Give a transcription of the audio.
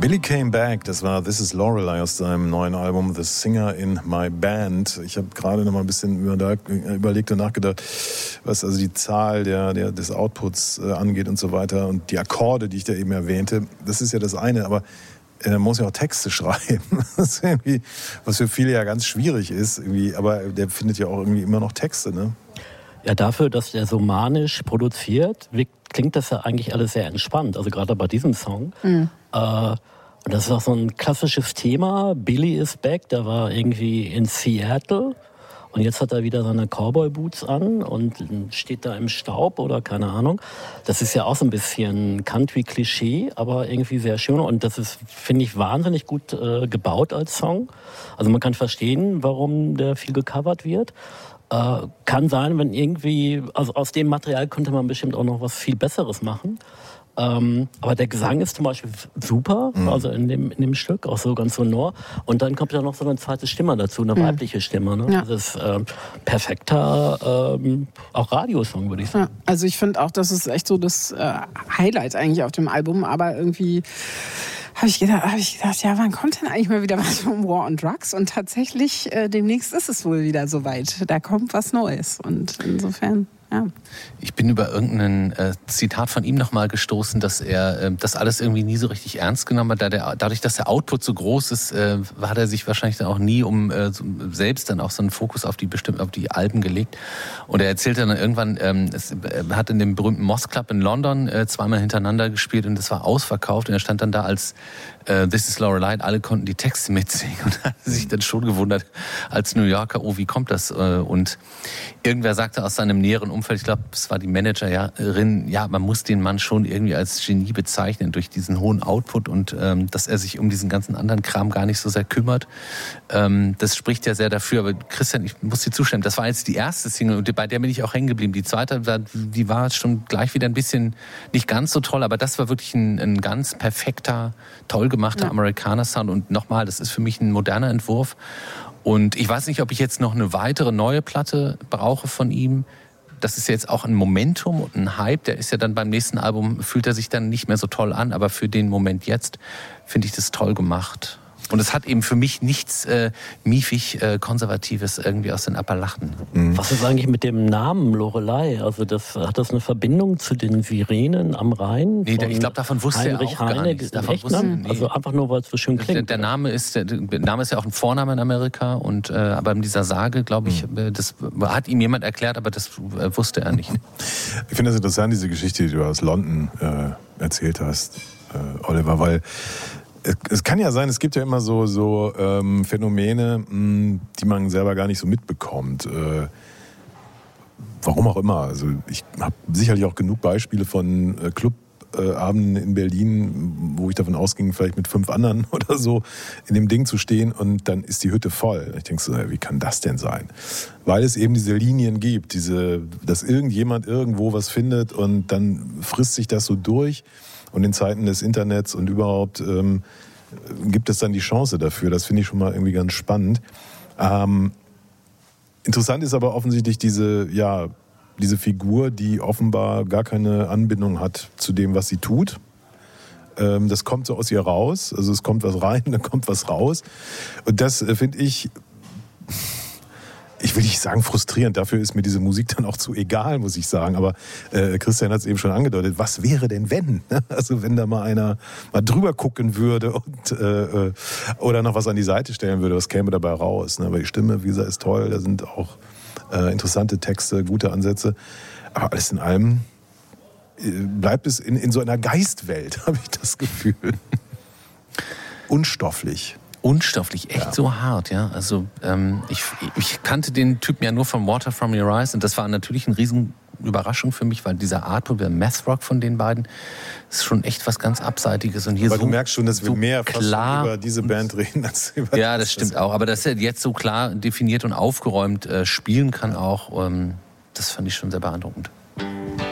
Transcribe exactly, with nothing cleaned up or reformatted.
Billy Came Back, das war This Is Lorelei aus seinem neuen Album The Singer in My Band. Ich habe gerade noch mal ein bisschen überlegt und nachgedacht, was also die Zahl der, der, des Outputs äh, angeht und so weiter und die Akkorde, die ich da eben erwähnte. Das ist ja das eine, aber er muss ja auch Texte schreiben, das ist irgendwie, was für viele ja ganz schwierig ist. Irgendwie, aber der findet ja auch irgendwie immer noch Texte, ne? Ja, dafür, dass der so manisch produziert, klingt das ja eigentlich alles sehr entspannt. Also gerade bei diesem Song. Mhm. Äh, Und das ist auch so ein klassisches Thema. Billy is back, der war irgendwie in Seattle und jetzt hat er wieder seine Cowboy-Boots an und steht da im Staub oder keine Ahnung. Das ist ja auch so ein bisschen Country-Klischee, aber irgendwie sehr schön und das ist, finde ich, wahnsinnig gut äh, gebaut als Song. Also man kann verstehen, warum der viel gecovert wird. Äh, kann sein, wenn irgendwie, also aus dem Material könnte man bestimmt auch noch was viel Besseres machen. Ähm, aber der Gesang ist zum Beispiel super, mhm. also in dem, in dem Stück, auch so ganz sonor. Und dann kommt ja noch so eine zweite Stimme dazu, eine mhm. weibliche Stimme. Ne? Ja. Das ist äh, perfekter ähm, auch Radiosong, würde ich sagen. Ja, also ich finde auch, das ist echt so das äh, Highlight eigentlich auf dem Album, aber irgendwie habe ich gedacht, hab ich gedacht, ja, wann kommt denn eigentlich mal wieder was von War on Drugs? Und tatsächlich, äh, demnächst ist es wohl wieder soweit. Da kommt was Neues. Und insofern, ja. Ich bin über irgendein äh, Zitat von ihm nochmal gestoßen, dass er äh, das alles irgendwie nie so richtig ernst genommen hat. Da der, dadurch, dass der Output so groß ist, äh, hat er sich wahrscheinlich dann auch nie um äh, so, selbst dann auch so einen Fokus auf die bestimmten, auf die Alben gelegt. Und er erzählte dann irgendwann, ähm, es, er hat in dem berühmten Moss Club in London äh, zweimal hintereinander gespielt und das war ausverkauft. Und er stand dann da als äh, This Is Lorelei, alle konnten die Texte mitsingen und hat sich dann schon gewundert als New Yorker, oh, wie kommt das? Und irgendwer sagte aus seinem näheren Umfeld, ich glaube, es war die Managerin, ja, man muss den Mann schon irgendwie als Genie bezeichnen durch diesen hohen Output und ähm, dass er sich um diesen ganzen anderen Kram gar nicht so sehr kümmert. Ähm, das spricht ja sehr dafür. Aber Christian, ich muss dir zustimmen, das war jetzt die erste Single und bei der bin ich auch hängen geblieben. Die zweite, die war schon gleich wieder ein bisschen nicht ganz so toll, aber das war wirklich ein, ein ganz perfekter, toll gemachter ja. Amerikaner-Sound und nochmal, das ist für mich ein moderner Entwurf. Und ich weiß nicht, ob ich jetzt noch eine weitere neue Platte brauche von ihm. Das ist jetzt auch ein Momentum und ein Hype. Der ist ja dann beim nächsten Album, fühlt er sich dann nicht mehr so toll an. Aber für den Moment jetzt finde ich das toll gemacht. Und es hat eben für mich nichts äh, miefig äh, Konservatives irgendwie aus den Appalachen. Mhm. Was ist eigentlich mit dem Namen Lorelei? Also das, hat das eine Verbindung zu den Sirenen am Rhein? Nee, der, ich glaube, davon wusste Heinrich er auch gar nichts. Davon echt, wusste, nee. Also einfach nur, weil es so schön klingt. Der, der, Name ist, der, der Name ist ja auch ein Vorname in Amerika. Und, äh, aber in dieser Sage, glaube ich, mhm. das hat ihm jemand erklärt, aber das äh, wusste er nicht. Ich finde das interessant, diese Geschichte, die du aus London äh, erzählt hast, äh, Oliver, weil es kann ja sein, es gibt ja immer so, so ähm, Phänomene, mh, die man selber gar nicht so mitbekommt. Äh, warum auch immer. Also ich habe sicherlich auch genug Beispiele von äh, Clubabenden in Berlin, wo ich davon ausging, vielleicht mit fünf anderen oder so in dem Ding zu stehen und dann ist die Hütte voll. Ich denke so, wie kann das denn sein? Weil es eben diese Linien gibt, diese, dass irgendjemand irgendwo was findet und dann frisst sich das so durch. Und in Zeiten des Internets und überhaupt ähm, gibt es dann die Chance dafür. Das finde ich schon mal irgendwie ganz spannend. Ähm, interessant ist aber offensichtlich diese, ja, diese Figur, die offenbar gar keine Anbindung hat zu dem, was sie tut. Ähm, das kommt so aus ihr raus. Also es kommt was rein, dann kommt was raus. Und das äh, finde ich... Ich will nicht sagen frustrierend, dafür ist mir diese Musik dann auch zu egal, muss ich sagen. Aber äh, Christian hat es eben schon angedeutet, was wäre denn wenn? Also wenn da mal einer mal drüber gucken würde und äh, oder noch was an die Seite stellen würde, was käme dabei raus? Ne? Aber die Stimme, wie gesagt, ist toll, da sind auch äh, interessante Texte, gute Ansätze. Aber alles in allem äh, bleibt es in, in so einer Geistwelt, habe ich das Gefühl. Unstofflich. Unstofflich, echt ja. so hart, ja. Also ähm, ich, ich kannte den Typen ja nur von Water From Your Eyes und das war natürlich eine riesen Überraschung für mich, weil dieser Artwork, der Math Rock von den beiden, ist schon echt was ganz Abseitiges. Und hier aber so, du merkst schon, dass wir so mehr klar über diese Band reden als über ja, das stimmt auch. Aber dass er jetzt so klar definiert und aufgeräumt äh, spielen kann auch, ähm, das fand ich schon sehr beeindruckend.